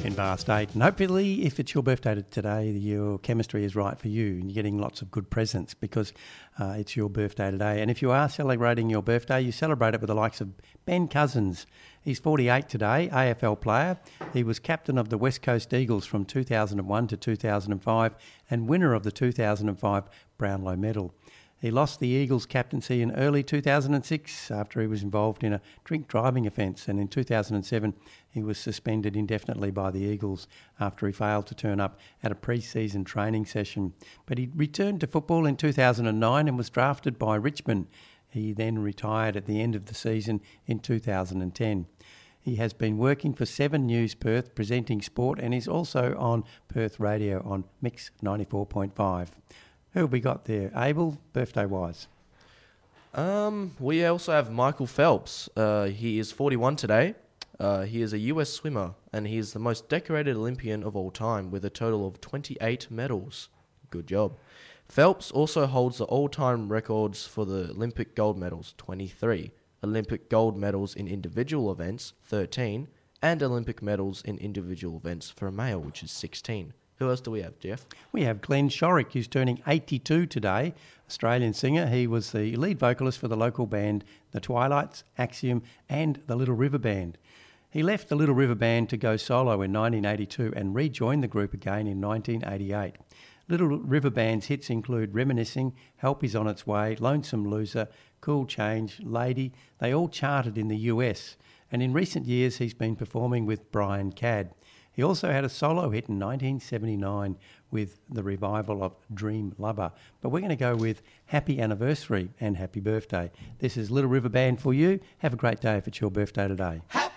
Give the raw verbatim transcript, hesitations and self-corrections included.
in Bar State. And hopefully, if it's your birthday today, your chemistry is right for you and you're getting lots of good presents because uh, it's your birthday today. And if you are celebrating your birthday, you celebrate it with the likes of Ben Cousins. He's forty-eight today, A F L player. He was captain of the West Coast Eagles from two thousand one to two thousand five and winner of the two thousand five Brownlow Medal. He lost the Eagles captaincy in early two thousand six after he was involved in a drink driving offence, and in two thousand seven he was suspended indefinitely by the Eagles after he failed to turn up at a pre-season training session. But he returned to football in two thousand nine and was drafted by Richmond. He then retired at the end of the season in two thousand ten. He has been working for Seven News Perth, presenting sport, and is also on Perth Radio on Mix ninety-four point five. Who have we got there, Abel, birthday-wise? Um, we also have Michael Phelps. Uh, he is forty-one today. Uh, he is a U S swimmer, and he is the most decorated Olympian of all time with a total of twenty-eight medals. Good job. Phelps also holds the all-time records for the Olympic gold medals, twenty-three, Olympic gold medals in individual events, thirteen, and Olympic medals in individual events for a male, which is sixteen. Who else do we have, Jeff? We have Glenn Shorrock, who's turning eighty-two today, Australian singer. He was the lead vocalist for the local band The Twilights, Axiom and the Little River Band. He left the Little River Band to go solo in nineteen eighty-two and rejoined the group again in nineteen eighty-eight. Little River Band's hits include Reminiscing, Help Is On Its Way, Lonesome Loser, Cool Change, Lady. They all charted in the U S, and in recent years he's been performing with Brian Cadd. He also had a solo hit in nineteen seventy-nine with the revival of Dream Lover. But we're going to go with Happy Anniversary and Happy Birthday. This is Little River Band for you. Have a great day if it's your birthday today. Happy